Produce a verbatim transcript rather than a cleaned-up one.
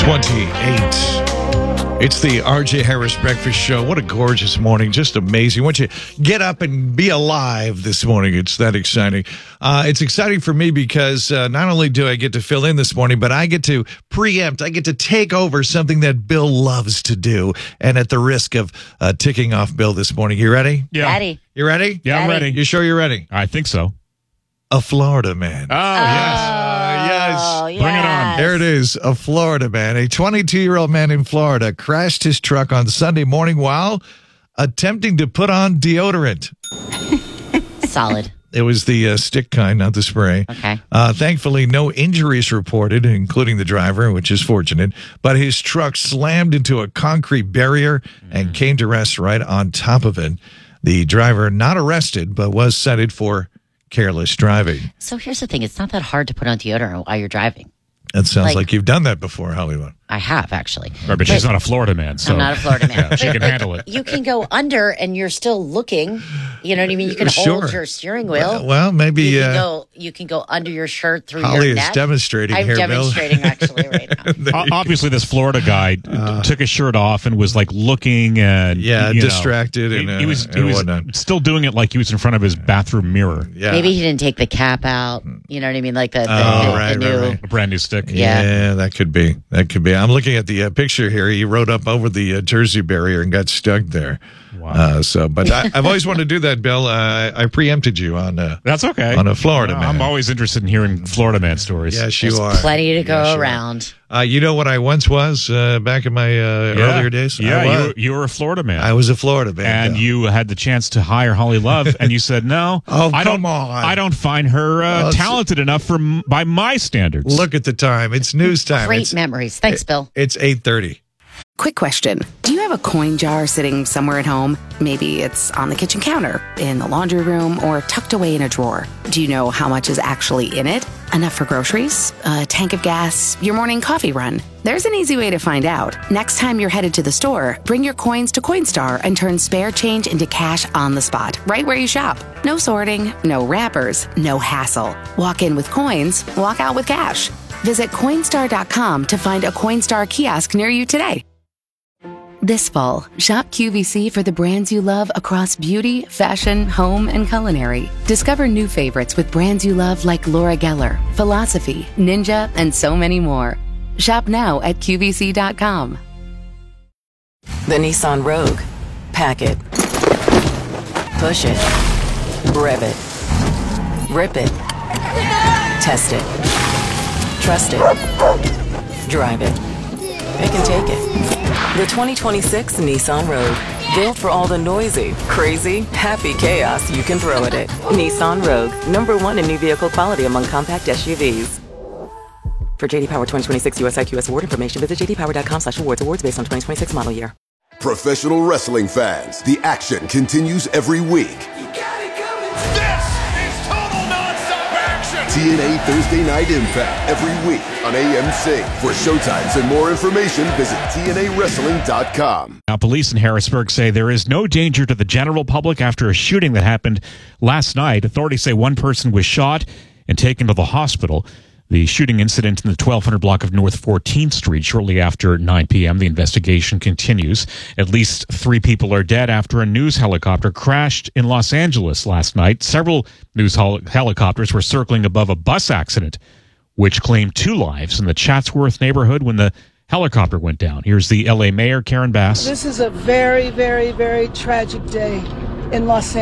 twenty-eight. It's the R J Harris Breakfast Show. What a gorgeous morning. Just amazing. Once you get up and be alive this morning, it's that exciting. Uh, it's exciting for me because uh, not only do I get to fill in this morning, but I get to preempt. I get to take over something that Bill loves to do. And at the risk of uh, ticking off Bill this morning, you ready? Yeah. Daddy. You ready? Yeah, I'm Daddy. ready. You sure you're ready? I think so. A Florida man. Oh, yes. Uh, yes. Oh, Bring it on. yes. There it is, a Florida man. A twenty-two-year-old man in Florida crashed his truck on Sunday morning while attempting to put on deodorant. Solid. It was the uh, stick kind, not the spray. Okay. Uh, thankfully, no injuries reported, including the driver, which is fortunate. But his truck slammed into a concrete barrier mm. and came to rest right on top of it. The driver not arrested, but was cited for careless driving. So here's the thing. It's not that hard to put on deodorant while you're driving. It sounds like, Like- you've done that before, Hollywood. I have, actually. Right, but she's not a Florida man, so I'm not a Florida man. yeah, she But, can like, handle it. You can go under and you're still looking. You know what I mean? You can Sure. hold your steering wheel. Well, well, maybe you, uh, can go, you can go under your shirt through Holly your is neck. demonstrating I'm here, Bill. demonstrating actually right now. O- Obviously, this Florida guy uh, took his shirt off and was like looking and Yeah, you know, distracted he, and, uh, he was and he was whatnot. still doing it like he was in front of his bathroom mirror. Yeah. Maybe he didn't take the cap out. You know what I mean? Like the, the, Oh, the, right, the right, new. right. A brand new stick. Yeah. Yeah, that could be. That could be. I'm looking at the uh, picture here. He rode up over the uh, Jersey barrier and got stuck there. Wow. Uh, so, but I, I've always wanted to do that, Bill. Uh, I preempted you on. Uh, That's okay. On a Florida man. I'm always interested in hearing Florida man stories. yes, you There's are. plenty to go Yes, you are. around. Uh, you know what I once was uh, back in my uh, Yeah. earlier days? Yeah, I you was, were, you were a Florida man. I was a Florida man. and Bill. you had the chance to hire Holly Love, and you said no. Oh, I come don't, on. I don't find her uh, Oh, talented enough for m- by my standards. Look at the time. It's news time. Great it's, memories. Thanks, Bill. It's eight thirty. Quick question. Do you have a coin jar sitting somewhere at home? Maybe it's on the kitchen counter, in the laundry room, or tucked away in a drawer. Do you know how much is actually in it? Enough for groceries? A tank of gas? Your morning coffee run? There's an easy way to find out. Next time you're headed to the store, bring your coins to Coinstar and turn spare change into cash on the spot, right where you shop. No sorting, no wrappers, no hassle. Walk in with coins, walk out with cash. Visit Coinstar dot com to find a Coinstar kiosk near you today. This fall, shop Q V C for the brands you love across beauty, fashion, home, and culinary. Discover new favorites with brands you love like Laura Geller, Philosophy, Ninja, and so many more. Shop now at Q V C dot com. The Nissan Rogue. Pack it. Push it. Rev it. Rip it. Test it. Trust it. Drive it. Pick and take it. The twenty twenty-six Nissan Rogue. Built for all the noisy, crazy, happy chaos you can throw at it. Nissan Rogue. Number one in new vehicle quality among compact S U Vs. For J D Power twenty twenty-six U S I Q S award information, visit j d power dot com slash awards. Awards based on twenty twenty-six model year. Professional wrestling fans, the action continues every week. You got it coming. This is total nonstop action. T N A Thursday Night Impact every week on A M C. For showtimes and more information, visit T N A wrestling dot com. Now, police in Harrisburg say there is no danger to the general public after a shooting that happened last night. Authorities say one person was shot and taken to the hospital. The shooting incident in the twelve hundred block of North fourteenth Street shortly after nine p.m. The investigation continues. At least three people are dead after a news helicopter crashed in Los Angeles last night. Several news hel- helicopters were circling above a bus accident, which claimed two lives in the Chatsworth neighborhood when the helicopter went down. Here's the L A Mayor, Karen Bass. This is a very, very, very tragic day in Los Angeles.